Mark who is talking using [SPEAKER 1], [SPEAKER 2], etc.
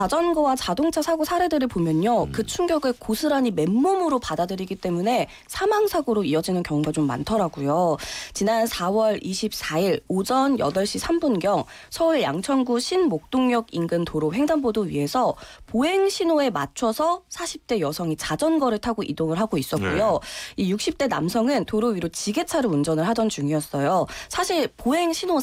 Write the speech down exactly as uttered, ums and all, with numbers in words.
[SPEAKER 1] 자전거와 자동차 사고 사례들을 보면요. 그 충격을 고스란히 맨몸으로 받아들이기 때문에 사망사고로 이어지는 경우가 좀 많더라고요. 지난 사월 이십사일 오전 여덟 시 삼 분경 서울 양천구 신목동역 인근 도로 횡단보도 위에서 보행 신호에 맞춰서 사십 대 여성이 자전거를 타고 이동을 하고 있었고요. 이 육십 대 남성은 도로 위로 지게차를 운전을 하던 중이었어요. 사실 보행 신호